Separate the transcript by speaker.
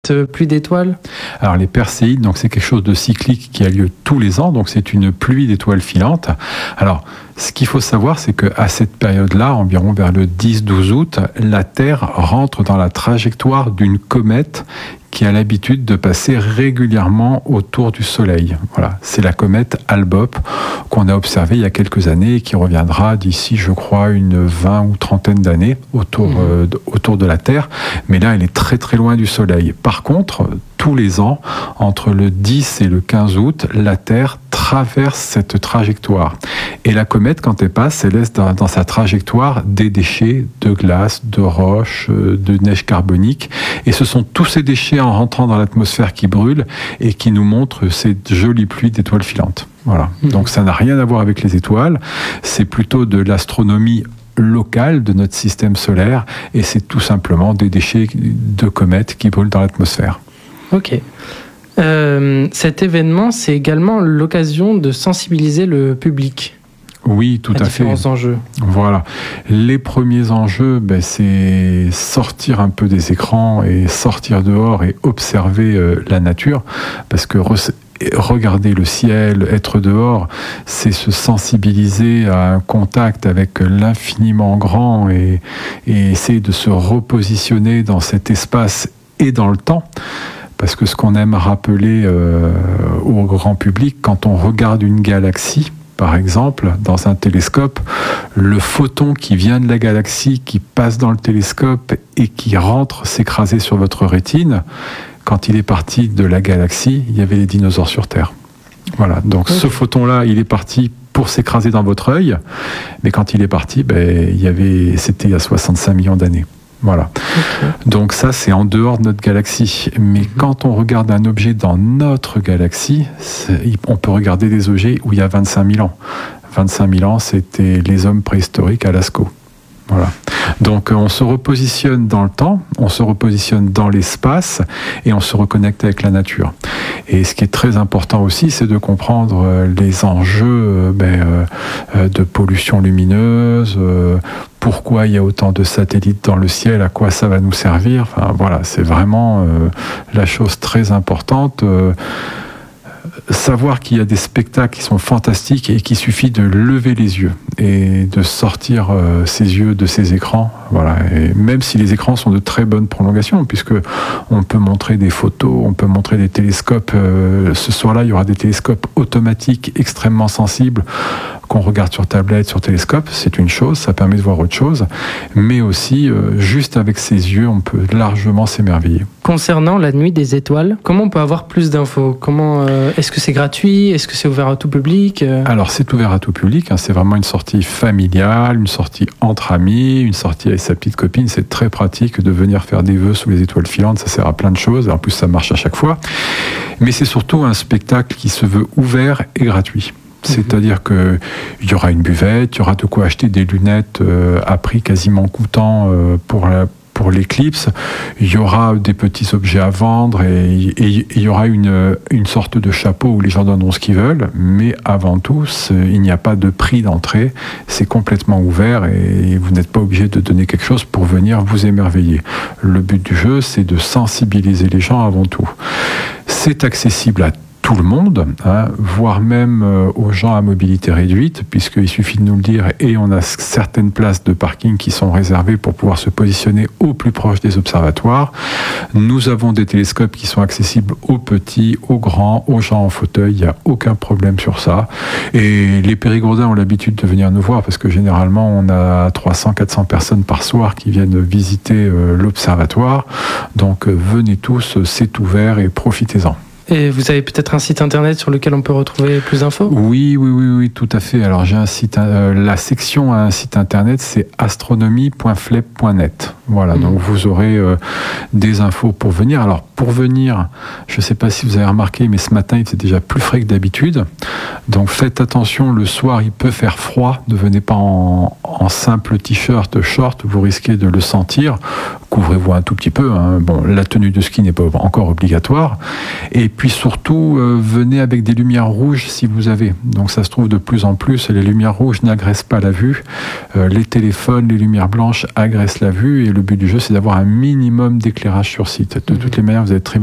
Speaker 1: Pluie d'étoiles?
Speaker 2: Alors les perséides, donc c'est quelque chose de cyclique qui a lieu tous les ans, donc c'est une pluie d'étoiles filantes. Alors ce qu'il faut savoir, c'est qu'à cette période-là, environ vers le 10-12 août, la Terre rentre dans la trajectoire d'une comète qui a l'habitude de passer régulièrement autour du Soleil. Voilà, c'est la comète Hale-Bopp qu'on a observée il y a quelques années et qui reviendra d'ici, je crois, une 20 ou trentaine d'années autour de la Terre. Mais là, elle est très très loin du Soleil. Par contre, tous les ans, entre le 10 et le 15 août, la Terre traverse cette trajectoire. Et la comète, quand elle passe, elle laisse dans sa trajectoire des déchets de glace, de roches, de neige carbonique. Et ce sont tous ces déchets en rentrant dans l'atmosphère qui brûlent et qui nous montrent cette jolie pluie d'étoiles filantes. Voilà. Donc ça n'a rien à voir avec les étoiles. C'est plutôt de l'astronomie locale de notre système solaire. Et c'est tout simplement des déchets de comètes qui brûlent dans l'atmosphère.
Speaker 1: Ok. Cet événement, c'est également l'occasion de sensibiliser le public.
Speaker 2: Oui, tout à fait.
Speaker 1: Différents enjeux.
Speaker 2: Voilà. Les premiers enjeux, c'est sortir un peu des écrans et sortir dehors et observer la nature. Parce que regarder le ciel, être dehors, c'est se sensibiliser à un contact avec l'infiniment grand et essayer de se repositionner dans cet espace et dans le temps. Parce que ce qu'on aime rappeler au grand public, quand on regarde une galaxie, par exemple, dans un télescope, le photon qui vient de la galaxie, qui passe dans le télescope et qui rentre s'écraser sur votre rétine, quand il est parti de la galaxie, il y avait les dinosaures sur Terre. Voilà, donc ce photon-là, il est parti pour s'écraser dans votre œil, mais quand il est parti, c'était il y a 65 millions d'années. Voilà. Donc ça, c'est en dehors de notre galaxie. Mais quand on regarde un objet dans notre galaxie, on peut regarder des objets où il y a 25 000 ans. 25 000 ans, c'était les hommes préhistoriques à Lascaux. Voilà. Donc on se repositionne dans le temps, on se repositionne dans l'espace et on se reconnecte avec la nature. Et ce qui est très important aussi, c'est de comprendre les enjeux de pollution lumineuse, pourquoi il y a autant de satellites dans le ciel, à quoi ça va nous servir. Enfin, voilà, c'est vraiment la chose très importante. Savoir qu'il y a des spectacles qui sont fantastiques et qu'il suffit de lever les yeux et de sortir ses yeux de ces écrans. Voilà. Et même si les écrans sont de très bonnes prolongations, puisque on peut montrer des photos, on peut montrer des télescopes. Ce soir-là, il y aura des télescopes automatiques extrêmement sensibles qu'on regarde sur tablette, sur télescope. C'est une chose, ça permet de voir autre chose. Mais aussi, juste avec ses yeux, on peut largement s'émerveiller.
Speaker 1: Concernant la nuit des étoiles, comment on peut avoir plus d'infos ? Est-ce que c'est gratuit ? Est-ce que c'est ouvert à tout public ?
Speaker 2: Alors, c'est ouvert à tout public. C'est vraiment une sortie familiale, une sortie entre amis, une sortie avec sa petite copine. C'est très pratique de venir faire des vœux sous les étoiles filantes. Ça sert à plein de choses. En plus, ça marche à chaque fois. Mais c'est surtout un spectacle qui se veut ouvert et gratuit. C'est-à-dire qu'il y aura une buvette, il y aura de quoi acheter des lunettes à prix quasiment coûtant pour l'éclipse. Il y aura des petits objets à vendre et il y aura une sorte de chapeau où les gens donneront ce qu'ils veulent. Mais avant tout, il n'y a pas de prix d'entrée. C'est complètement ouvert et vous n'êtes pas obligé de donner quelque chose pour venir vous émerveiller. Le but du jeu, c'est de sensibiliser les gens avant tout. C'est accessible à tout le monde, voire même aux gens à mobilité réduite, puisqu'il suffit de nous le dire, et on a certaines places de parking qui sont réservées pour pouvoir se positionner au plus proche des observatoires. Nous avons des télescopes qui sont accessibles aux petits, aux grands, aux gens en fauteuil, il n'y a aucun problème sur ça. Et les périgourdins ont l'habitude de venir nous voir, parce que généralement on a 300-400 personnes par soir qui viennent visiter l'observatoire. Donc venez tous, c'est ouvert et profitez-en.
Speaker 1: Et vous avez peut-être un site internet sur lequel on peut retrouver plus d'infos ?
Speaker 2: Oui, tout à fait. Alors j'ai un site, la section a un site internet, c'est astronomie.flep.net. Voilà, donc vous aurez des infos pour venir. Alors pour venir, je ne sais pas si vous avez remarqué, mais ce matin il était déjà plus frais que d'habitude. Donc faites attention, le soir il peut faire froid. Ne venez pas en simple t-shirt, short, vous risquez de le sentir. Couvrez-vous un tout petit peu. Bon, la tenue de ski n'est pas encore obligatoire. Et puis surtout, venez avec des lumières rouges si vous avez. Donc ça se trouve de plus en plus, les lumières rouges n'agressent pas la vue. Les téléphones, les lumières blanches agressent la vue, et le but du jeu, c'est d'avoir un minimum d'éclairage sur site. De toutes les manières, vous avez très